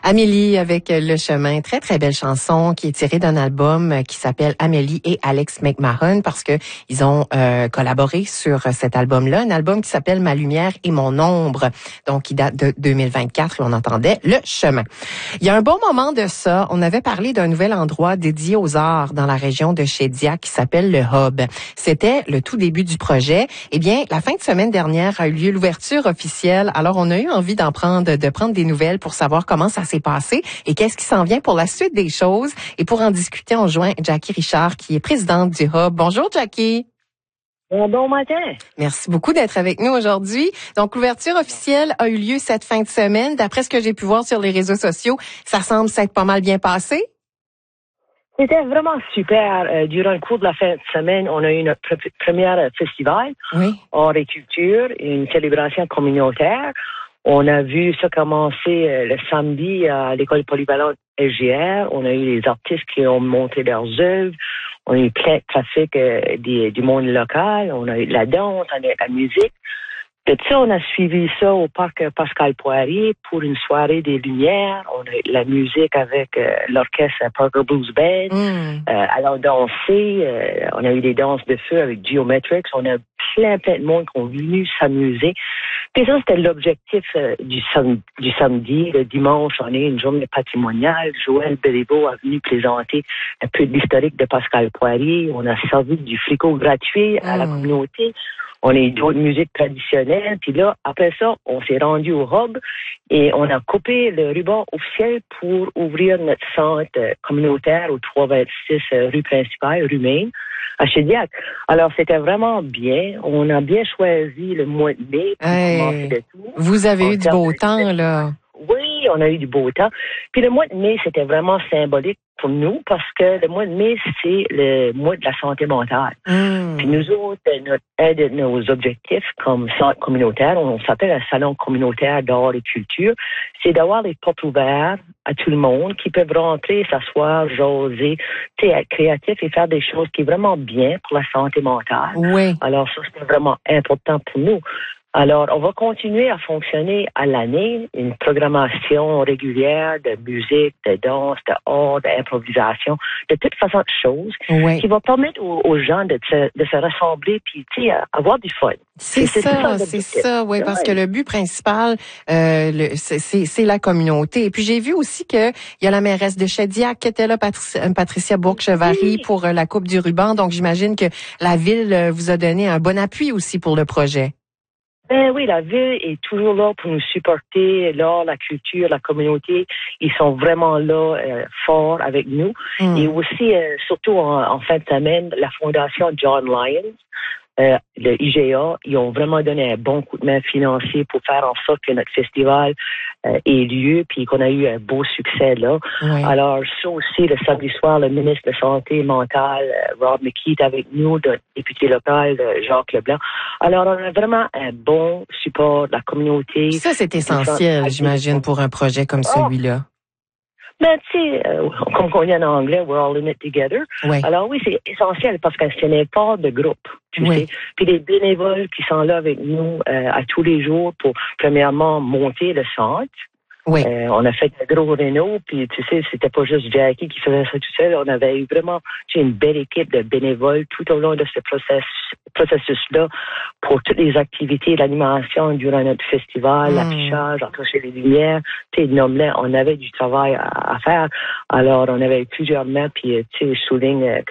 Amélie avec Le Chemin, très très belle chanson qui est tirée d'un album qui s'appelle Amélie et Alex McMahon parce que ils ont collaboré sur cet album-là, un album qui s'appelle Ma lumière et mon ombre, donc qui date de 2024 et on entendait Le Chemin. Il y a un bon moment de ça, on avait parlé d'un nouvel endroit dédié aux arts dans la région de Shediac qui s'appelle le Hub. C'était le tout début du projet. Eh bien, la fin de semaine dernière a eu lieu l'ouverture officielle. Alors, on a eu envie de prendre des nouvelles pour savoir comment ça s'est passé et qu'est-ce qui s'en vient pour la suite des choses. Et pour en discuter, on joint Jackie Richard, qui est présidente du Hub. Bonjour, Jackie. Bon matin. Merci beaucoup d'être avec nous aujourd'hui. Donc, l'ouverture officielle a eu lieu cette fin de semaine. D'après ce que j'ai pu voir sur les réseaux sociaux, ça semble s'être pas mal bien passé. C'était vraiment super. Durant le cours de la fin de semaine, on a eu notre premier festival, Art et Culture, une célébration communautaire. On a vu ça commencer le samedi à l'école polyvalente SGR. On a eu les artistes qui ont monté leurs œuvres. On a eu plein de trafic du monde local. On a eu de la danse, on a eu de la musique. De ça, on a suivi ça au parc Pascal Poirier pour une soirée des Lumières. On a eu de la musique avec l'orchestre Parker Blues Band. Alors, danser. On a eu des danses de feu avec Geometrics. On a plein de monde qui ont venu s'amuser. Puis ça, c'était l'objectif du samedi. Le dimanche, on a eu une journée patrimoniale. Joël Béliveau a venu présenter un peu de l'historique de Pascal Poirier. On a servi du fricot gratuit à la communauté. On a eu d'autres musiques traditionnelles. Puis là, après ça, on s'est rendu au Hub et on a coupé le ruban officiel pour ouvrir notre centre communautaire au 326 rue principale, rue Maine, à Shediac. Alors, c'était vraiment bien. On a bien choisi le mois de mai pour commencer le tout. Vous avez eu du beau temps, là. Oui, on a eu du beau temps. Puis le mois de mai, c'était vraiment symbolique pour nous parce que le mois de mai, c'est le mois de la santé mentale. Puis nous autres, un de nos objectifs comme centre communautaire, on s'appelle un salon communautaire d'art et culture, c'est d'avoir les portes ouvertes à tout le monde qui peuvent rentrer, s'asseoir, jaser, être créatif et faire des choses qui sont vraiment bien pour la santé mentale. Oui. Alors ça, c'était vraiment important pour nous. Alors, on va continuer à fonctionner à l'année, une programmation régulière de musique, de danse, de art, d'improvisation, de toute façon de choses qui va permettre aux gens de se rassembler puis, tu sais, avoir du fun. C'est ça, oui, parce que le but principal, c'est la communauté. Et puis, j'ai vu aussi qu'il y a la mairesse de Shediac qui était là, Patricia Bourque-Chevary, pour la Coupe du ruban. Donc, j'imagine que la ville vous a donné un bon appui aussi pour le projet. Ben oui, la ville est toujours là pour nous supporter, l'art, la culture, la communauté. Ils sont vraiment là, forts avec nous. Et aussi, surtout en fin de semaine, la Fondation John Lyons, le IGA, ils ont vraiment donné un bon coup de main financier pour faire en sorte que notre festival ait lieu, puis qu'on a eu un beau succès là. Alors, ça aussi, le samedi soir, le ministre de la Santé mentale, Rob McKee, est avec nous, le député local, Jacques Leblanc. Alors, on a vraiment un bon support de la communauté. Ça, c'est essentiel, j'imagine, pour un projet comme celui-là. Ben, tu sais, comme on dit en anglais, we're all in it together. Alors oui, c'est essentiel parce que c'est un effort de groupe, tu sais. Puis les bénévoles qui sont là avec nous à tous les jours pour, premièrement, monter le centre. On a fait un gros réno, puis tu sais, c'était pas juste Jackie qui faisait ça tout seul. On avait eu vraiment une belle équipe de bénévoles tout au long de ce processus-là pour toutes les activités, l'animation durant notre festival, l'affichage, accrocher les lumières, tu sais, on avait du travail à faire. Alors, on avait plusieurs mains, puis tu sais, je souligne que